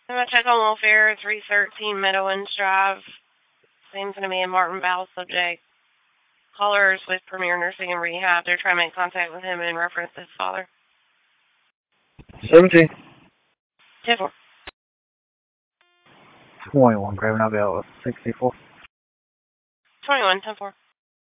I'm going to check on welfare, 313 Meadowlands Drive. Seems to be a Martin Bowles subject. Callers with Premier Nursing and Rehab. They're trying to make contact with him in reference to his father. 17. 10-4. 21, Craven, I'll be out with 64. 21, 10-4.